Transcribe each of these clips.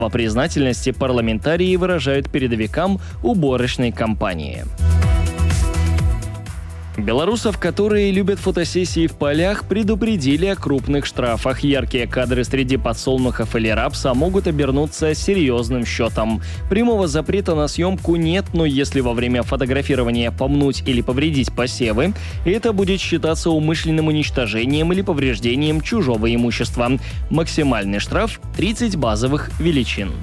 По признательности парламентарии выражают передовикам уборочной кампании. Белорусов, которые любят фотосессии в полях, предупредили о крупных штрафах. Яркие кадры среди подсолнухов или рапса могут обернуться серьезным счетом. Прямого запрета на съемку нет, но если во время фотографирования помнуть или повредить посевы, это будет считаться умышленным уничтожением или повреждением чужого имущества. Максимальный штраф – 30 базовых величин.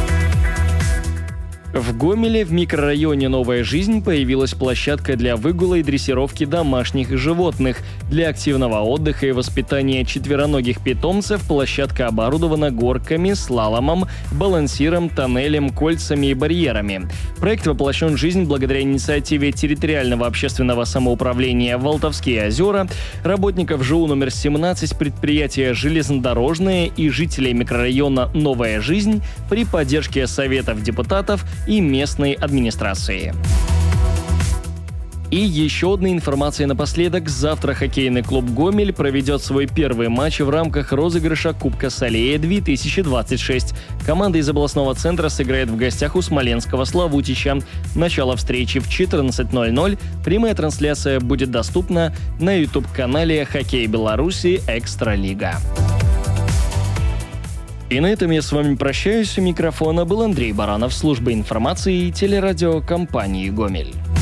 В Гомеле в микрорайоне «Новая жизнь» появилась площадка для выгула и дрессировки домашних животных. Для активного отдыха и воспитания четвероногих питомцев площадка оборудована горками, слаломом, балансиром, тоннелем, кольцами и барьерами. Проект воплощен в жизнь благодаря инициативе территориального общественного самоуправления «Волтовские озера», работников ЖУ номер 17 предприятия «Железнодорожное» и жителей микрорайона «Новая жизнь» при поддержке советов депутатов и местной администрации. И еще одна информация напоследок. Завтра хоккейный клуб «Гомель» проведет свой первый матч в рамках розыгрыша Кубка Салея-2026. Команда из областного центра сыграет в гостях у смоленского «Славутича». Начало встречи в 14:00. Прямая трансляция будет доступна на YouTube-канале «Хоккей Беларуси Экстралига». И на этом я с вами прощаюсь. У микрофона был Андрей Баранов, служба информации и телерадиокомпании «Гомель».